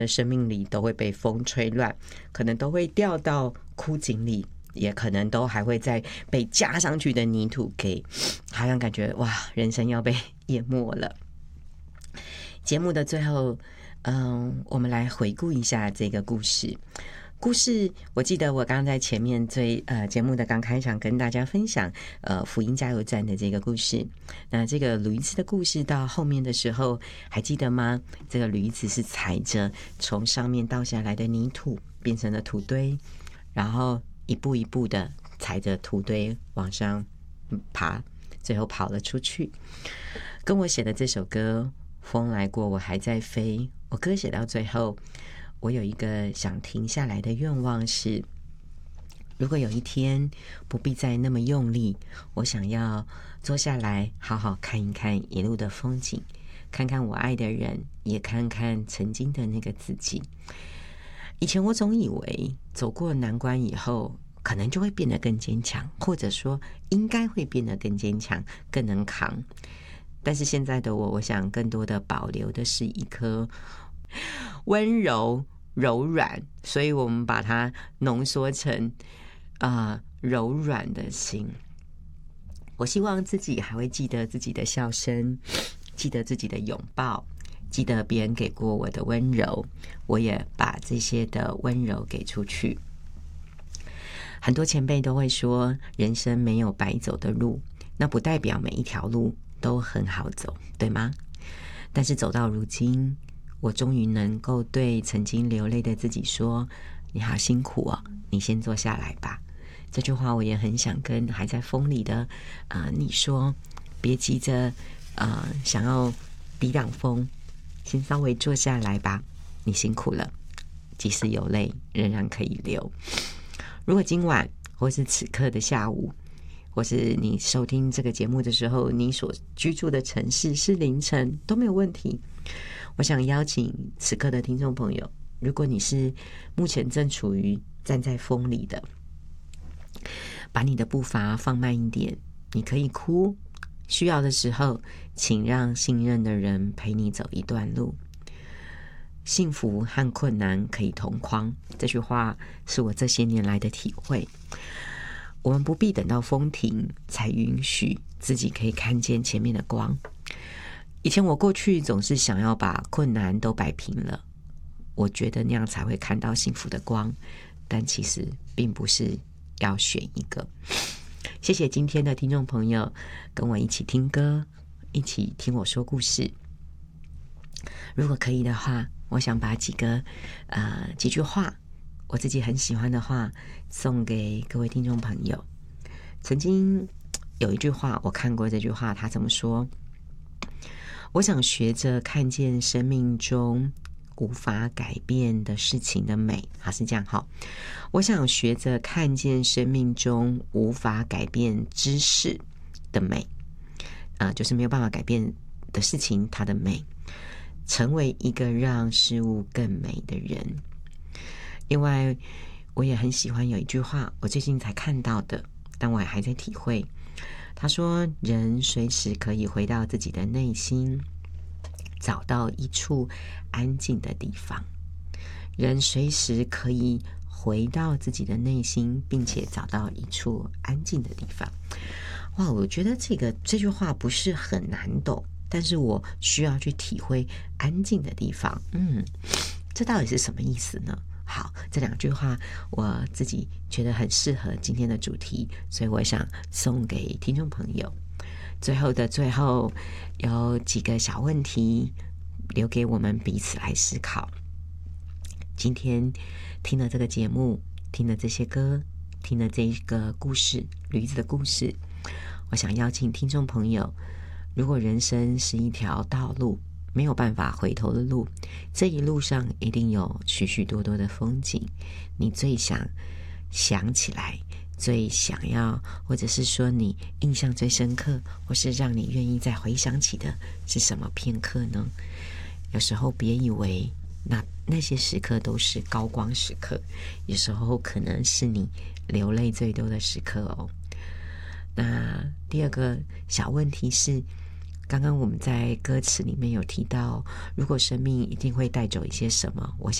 生命里都会被风吹乱，可能都会掉到枯井里，也可能都还会再被加上去的泥土给，好像感觉哇，人生要被淹没了。节目的最后，我们来回顾一下这个故事。我记得我刚刚在前面节目的刚开场跟大家分享福音加油站的这个故事。那这个驴子的故事到后面的时候还记得吗？这个驴子是踩着从上面倒下来的泥土变成了土堆，然后一步一步的踩着土堆往上爬，最后跑了出去。跟我写的这首歌风来过我还在飞，我歌写到最后，我有一个想停下来的愿望是，如果有一天不必再那么用力，我想要坐下来好好看一看一路的风景，看看我爱的人，也看看曾经的那个自己。以前我总以为走过难关以后可能就会变得更坚强，或者说应该会变得更坚强，更能扛。但是现在的我想更多的保留的是一颗温柔柔软，所以我们把它浓缩成柔软的心。我希望自己还会记得自己的笑声，记得自己的拥抱，记得别人给过我的温柔，我也把这些的温柔给出去。很多前辈都会说，人生没有白走的路，那不代表每一条路都很好走，对吗？但是走到如今，我终于能够对曾经流泪的自己说，你好辛苦哦，你先坐下来吧。这句话我也很想跟还在风里的你说，别急着想要抵挡风，先稍微坐下来吧，你辛苦了，即使有泪仍然可以流。如果今晚或是此刻的下午，或是你收听这个节目的时候，你所居住的城市是凌晨，都没有问题。我想邀请此刻的听众朋友，如果你是目前正处于站在风里的，把你的步伐放慢一点，你可以哭，需要的时候请让信任的人陪你走一段路。幸福和困难可以同框，这句话是我这些年来的体会。我们不必等到风停才允许自己可以看见前面的光。以前我过去总是想要把困难都摆平了，我觉得那样才会看到幸福的光，但其实并不是要选一个。谢谢今天的听众朋友跟我一起听歌，一起听我说故事。如果可以的话，我想把几句话，我自己很喜欢的话送给各位听众朋友。曾经有一句话，我看过这句话，他怎么说？我想学着看见生命中无法改变的事情的美，好，是这样哈。我想学着看见生命中无法改变之事的美，就是没有办法改变的事情，它的美，成为一个让事物更美的人。另外，我也很喜欢有一句话，我最近才看到的，但我还在体会。他说，人随时可以回到自己的内心，找到一处安静的地方。人随时可以回到自己的内心，并且找到一处安静的地方。哇，我觉得这句话不是很难懂，但是我需要去体会安静的地方。这到底是什么意思呢？好，这两句话我自己觉得很适合今天的主题，所以我想送给听众朋友。最后的最后，有几个小问题留给我们彼此来思考。今天听了这个节目，听了这些歌，听了这个故事，驴子的故事，我想邀请听众朋友，如果人生是一条道路，没有办法回头的路，这一路上一定有许许多多的风景，你最想起来，最想要，或者是说你印象最深刻，或是让你愿意再回想起的是什么片刻呢？有时候别以为那些时刻都是高光时刻，有时候可能是你流泪最多的时刻哦。那第二个小问题是， 刚刚我们在歌词里面有提到，如果生命一定会带走一些什么，我想